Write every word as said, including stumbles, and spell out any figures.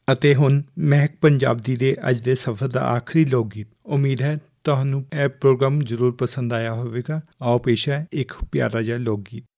ਅਤੇ ਹੁਣ ਮਹਿਕ ਪੰਜਾਬੀ ਦੇ ਅੱਜ ਦੇ ਸਫ਼ਰ ਦਾ ਆਖਰੀ ਲੋਕ ਗੀਤ। ਉਮੀਦ ਹੈ ਤੁਹਾਨੂੰ ਇਹ ਪ੍ਰੋਗਰਾਮ ਜ਼ਰੂਰ ਪਸੰਦ ਆਇਆ ਹੋਵੇਗਾ। ਆਓ ਪੇਸ਼ ਹੈ ਇੱਕ ਪਿਆਰਾ ਜਿਹਾ ਲੋਕ ਗੀਤ।